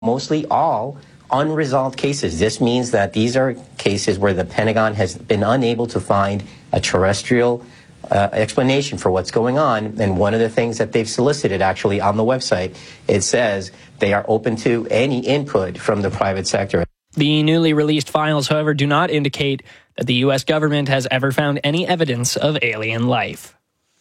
mostly all unresolved cases. This means that these are cases where the Pentagon has been unable to find a terrestrial explanation for what's going on. And one of the things that they've solicited actually on the website, it says they are open to any input from the private sector. The newly released files, however, do not indicate that the U.S. government has ever found any evidence of alien life.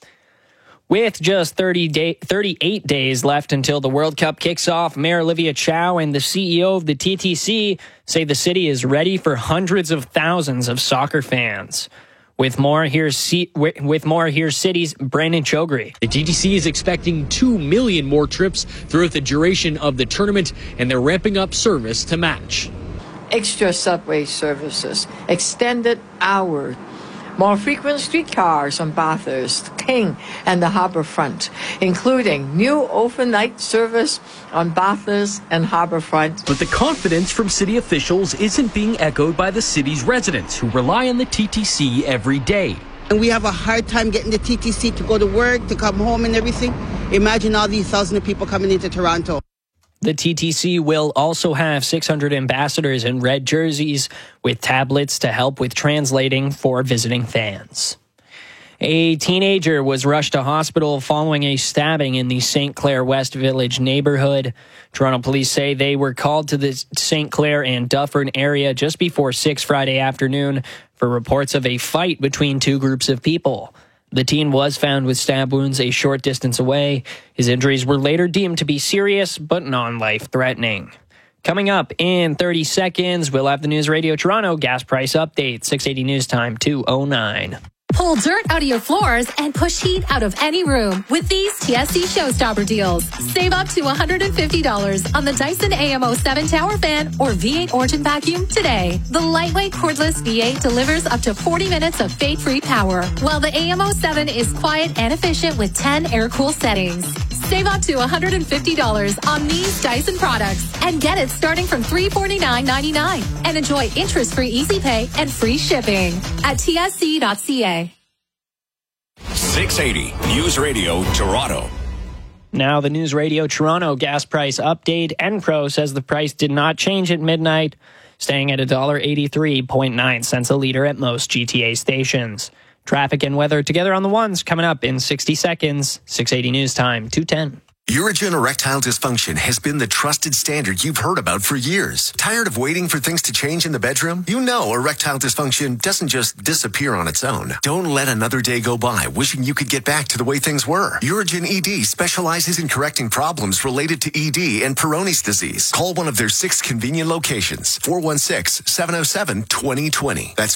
With just 38 days left until the World Cup kicks off, Mayor Olivia Chow and the CEO of the TTC say the city is ready for hundreds of thousands of soccer fans. With more, here's City's Brandon Chogri. The TTC is expecting 2 million more trips throughout the duration of the tournament, and they're ramping up service to match. Extra subway services, extended hours, more frequent streetcars on Bathurst, King, and the Harbourfront, including new overnight service on Bathurst and Harbourfront. But the confidence from city officials isn't being echoed by the city's residents who rely on the TTC every day. And we have a hard time getting the TTC to go to work, to come home and everything. Imagine all these thousands of people coming into Toronto. The TTC will also have 600 ambassadors in red jerseys with tablets to help with translating for visiting fans. A teenager was rushed to hospital following a stabbing in the St. Clair West Village neighborhood. Toronto police say they were called to the St. Clair and Dufferin area just before 6 Friday afternoon for reports of a fight between two groups of people. The teen was found with stab wounds a short distance away. His injuries were later deemed to be serious but non-life-threatening. Coming up in 30 seconds, we'll have the News Radio Toronto gas price update. 680 News Time, 2:09. Pull dirt out of your floors and push heat out of any room with these TSC Showstopper deals. Save up to $150 on the Dyson AM07 Tower Fan or V8 Origin Vacuum today. The lightweight cordless V8 delivers up to 40 minutes of fade-free power, while the AM07 is quiet and efficient with 10 air-cool settings. Save up to $150 on these Dyson products and get it starting from $349.99 and enjoy interest-free easy pay and free shipping at tsc.ca. 680 News Radio Toronto. Now the News Radio Toronto gas price update. Enpro says the price did not change at midnight, staying at $1.83.9 a litre at most GTA stations. Traffic and weather together on the ones coming up in 60 seconds. 680 News Time, 2:10. Urigen Erectile Dysfunction has been the trusted standard you've heard about for years. Tired of waiting for things to change in the bedroom? You know erectile dysfunction doesn't just disappear on its own. Don't let another day go by wishing you could get back to the way things were. Urigen ED specializes in correcting problems related to ED and Peyronie's disease. Call one of their 6 convenient locations. 416-707-2020. That's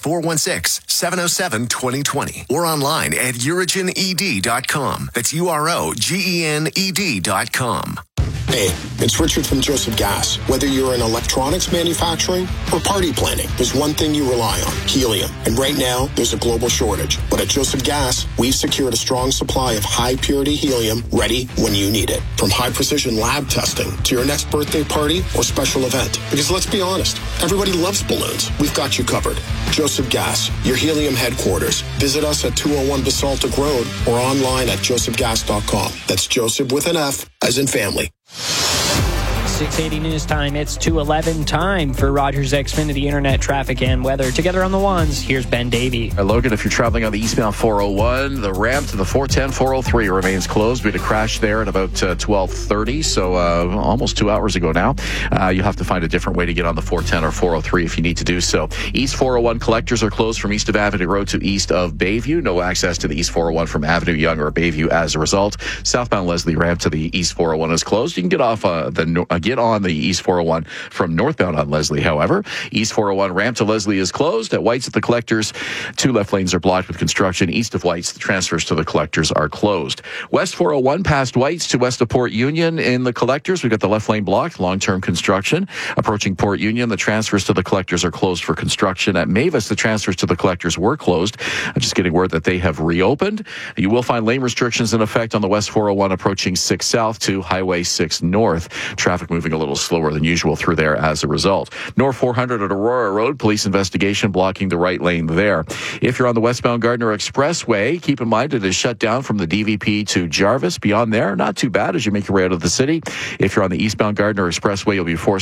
416-707-2020. Or online at urigened.com. That's UROGENED.com. Hey, it's Richard from Joseph Gas. Whether you're in electronics manufacturing or party planning, there's one thing you rely on, helium. And right now, there's a global shortage. But at Joseph Gas, we've secured a strong supply of high-purity helium ready when you need it. From high-precision lab testing to your next birthday party or special event. Because let's be honest, everybody loves balloons. We've got you covered. Joseph Gas, your helium headquarters. Visit us at 201 Basaltic Road or online at josephgas.com. That's Joseph with an F, as in family. 680 News Time, it's 2:11 time for Rogers Xfinity Internet traffic and weather. Together on the ones, here's Ben Davey. Logan, if you're traveling on the eastbound 401, the ramp to the 410, 403 remains closed. We had a crash there at about 12:30, so almost 2 hours ago now. You'll have to find a different way to get on the 410 or 403 if you need to do so. East 401 collectors are closed from east of Avenue Road to east of Bayview. No access to the East 401 from Avenue Yonge or Bayview as a result. Southbound Leslie ramp to the East 401 is closed. You can get off get on the East 401 from northbound on Leslie. However, East 401 ramp to Leslie is closed. At White's at the collectors, 2 left lanes are blocked with construction. East of White's, the transfers to the collectors are closed. West 401 past White's to west of Port Union in the collectors. We've got the left lane blocked, long-term construction. Approaching Port Union, the transfers to the collectors are closed for construction. At Mavis, the transfers to the collectors were closed. I'm just getting word that they have reopened. You will find lane restrictions in effect on the West 401 approaching 6 South to Highway 6 North. Traffic moving a little slower than usual through there as a result. North 400 at Aurora Road, police investigation blocking the right lane there. If you're on the westbound Gardiner Expressway, keep in mind it is shut down from the DVP to Jarvis. Beyond there, not too bad as you make your way out of the city. If you're on the eastbound Gardiner Expressway, you'll be forced